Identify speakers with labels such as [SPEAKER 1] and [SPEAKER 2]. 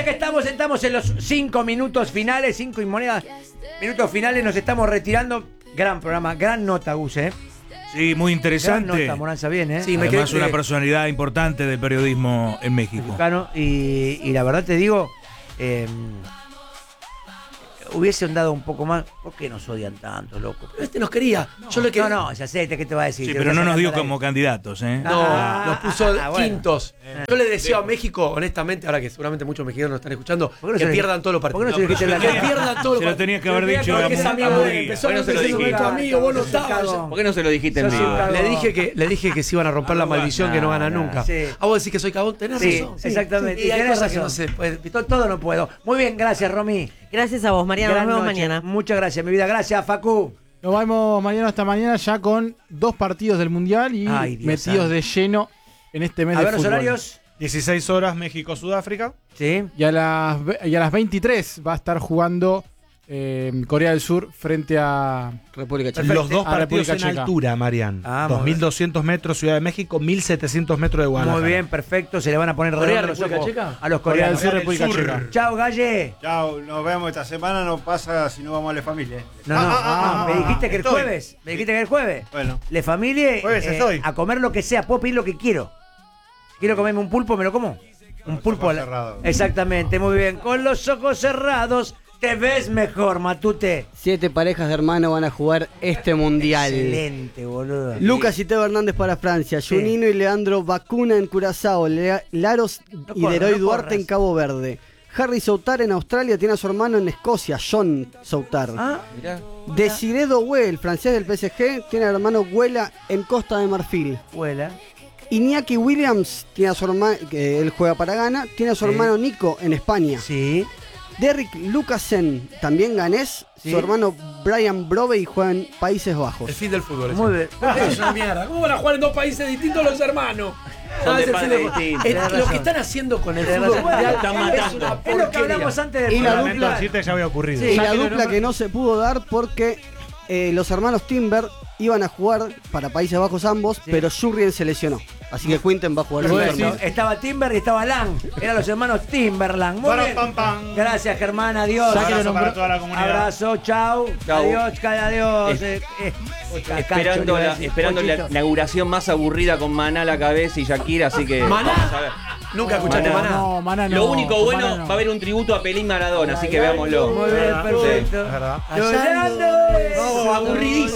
[SPEAKER 1] que estamos en los 5 minutos finales, 5 y monedas, minutos finales, nos estamos retirando. Gran programa, gran nota, Gus,
[SPEAKER 2] Sí, muy interesante.
[SPEAKER 1] Gran nota, Moranza, bien,
[SPEAKER 2] Sí, además una personalidad importante del periodismo en México.
[SPEAKER 1] Mexicano, y la verdad te digo, hubiese andado un poco más. ¿Por qué nos odian tanto, loco?
[SPEAKER 3] Pero nos quería. Yo lo que...
[SPEAKER 1] No, ya sé, ¿qué te va a decir?
[SPEAKER 2] Sí, pero no nos dio como candidatos, ¿eh?
[SPEAKER 3] No, nos puso
[SPEAKER 1] bueno.
[SPEAKER 3] quintos. Yo le deseo a México, honestamente, ahora que seguramente muchos mexicanos nos están escuchando, que pierdan todos los partidos.
[SPEAKER 1] ¿Por qué no se lo dijiste
[SPEAKER 3] Que pierdan todos los partidos.
[SPEAKER 2] Se lo tenías que haber dicho
[SPEAKER 3] Porque es amigo de él. Empezó a decir tu amigo, vos no estabas.
[SPEAKER 4] ¿Por qué no se lo dijiste en vivo?
[SPEAKER 3] Le dije que se iban a romper la maldición que no ganan nunca. ¿A vos decís que soy cagón? Tenés razón.
[SPEAKER 1] Exactamente.
[SPEAKER 3] Y hay
[SPEAKER 1] Tenés
[SPEAKER 3] cosas que
[SPEAKER 1] razón.
[SPEAKER 3] no se puede.
[SPEAKER 1] Todo no puedo. Muy bien, gracias, Romy.
[SPEAKER 5] Gracias a vos, Mariano. Nos vemos mañana.
[SPEAKER 1] Muchas gracias, mi vida. Gracias, Facu.
[SPEAKER 6] Nos vemos mañana hasta mañana ya con 2 partidos del Mundial y metidos de lleno en este mes de fútbol.
[SPEAKER 1] A ver los horarios.
[SPEAKER 7] 16 horas México-Sudáfrica.
[SPEAKER 1] Sí.
[SPEAKER 6] Y a las 23 va a estar jugando Corea del Sur frente a
[SPEAKER 4] República Checa.
[SPEAKER 7] Los dos
[SPEAKER 6] a
[SPEAKER 7] partidos
[SPEAKER 6] República
[SPEAKER 7] en
[SPEAKER 6] Checa.
[SPEAKER 7] altura, Marian. 2.200 metros Ciudad de México, 1.700 metros de Guadalajara.
[SPEAKER 1] Muy bien, perfecto. Se le van a poner
[SPEAKER 3] ¿Corea,
[SPEAKER 1] redondos los
[SPEAKER 3] República
[SPEAKER 1] ojos
[SPEAKER 3] Checa?
[SPEAKER 1] a los
[SPEAKER 6] Corea del
[SPEAKER 1] coreanos.
[SPEAKER 6] Sur, República Checa.
[SPEAKER 1] Chao, Galle.
[SPEAKER 8] Chao, nos vemos esta semana, no pasa si no vamos a la familia.
[SPEAKER 1] No, me dijiste que el
[SPEAKER 8] estoy.
[SPEAKER 1] jueves. Me dijiste que el jueves.
[SPEAKER 8] Bueno.
[SPEAKER 1] Le familia
[SPEAKER 8] Jueves estoy.
[SPEAKER 1] a comer lo que sea. Puedo pedir lo que quiero. Quiero comerme un pulpo, me lo como. Un pulpo.
[SPEAKER 8] ojos cerrados.
[SPEAKER 1] Exactamente, muy bien. Con los ojos cerrados te ves mejor, Matute.
[SPEAKER 4] 7 parejas de hermanos van a jugar este mundial.
[SPEAKER 1] Excelente, boludo.
[SPEAKER 4] Lucas y Teo Hernández para Francia, Junino y Leandro Bacuna en Curazao, Laros y Leroy Duarte en Cabo Verde. Harry Soutar en Australia tiene a su hermano en Escocia, John Soutar.
[SPEAKER 1] Mirá.
[SPEAKER 4] Desiré Doué, el francés del PSG, tiene al hermano Güela en Costa de Marfil.
[SPEAKER 1] Huela.
[SPEAKER 4] Iñaki Williams tiene a su hermano, que él juega para Ghana, tiene a su hermano Nico en España.
[SPEAKER 1] Sí.
[SPEAKER 4] Derrick Lucasen, también ganés,
[SPEAKER 1] Sí.
[SPEAKER 4] su hermano Brian Brovey juega en Países Bajos.
[SPEAKER 3] El fin del fútbol.
[SPEAKER 1] Muy bien.
[SPEAKER 3] Es una mierda. ¿Cómo van a jugar en 2 países distintos los hermanos?
[SPEAKER 4] Son de
[SPEAKER 3] Es el
[SPEAKER 4] padres
[SPEAKER 3] fin del fútbol.
[SPEAKER 4] distintos.
[SPEAKER 3] Lo que están haciendo con el
[SPEAKER 1] Tenés
[SPEAKER 3] fútbol
[SPEAKER 1] razón.
[SPEAKER 3] mundial
[SPEAKER 1] Están
[SPEAKER 3] es
[SPEAKER 1] matando.
[SPEAKER 3] una
[SPEAKER 1] Es lo que
[SPEAKER 3] porquería.
[SPEAKER 1] hablamos antes del
[SPEAKER 4] Y la
[SPEAKER 1] fútbol.
[SPEAKER 4] dupla-
[SPEAKER 7] Decirte que ya había ocurrido.
[SPEAKER 4] Y la dupla que no se pudo dar porque los hermanos Timber iban a jugar para Países Bajos ambos, pero Jurrien se lesionó. Así que Quinten va a jugar.
[SPEAKER 1] Perfecto. Estaba Timber y estaba Lang. Eran los hermanos Timberland. Muy bien. Gracias, Germán. Adiós.
[SPEAKER 7] Un abrazo para toda la comunidad.
[SPEAKER 1] Abrazo, chau.
[SPEAKER 4] Chau.
[SPEAKER 1] Adiós.
[SPEAKER 9] Esperando la inauguración más aburrida con Maná a la cabeza y Shakira, así que
[SPEAKER 3] Maná.
[SPEAKER 9] vamos a ver.
[SPEAKER 3] Nunca escuchaste Maná.
[SPEAKER 6] No, Maná no.
[SPEAKER 9] Lo único bueno,
[SPEAKER 6] Maná no.
[SPEAKER 9] va a haber un tributo a Pelín Maradona, así que veámoslo.
[SPEAKER 1] Muy bien, perfecto.
[SPEAKER 7] Es verdad.
[SPEAKER 1] Llorando.
[SPEAKER 3] No, aburridísimo.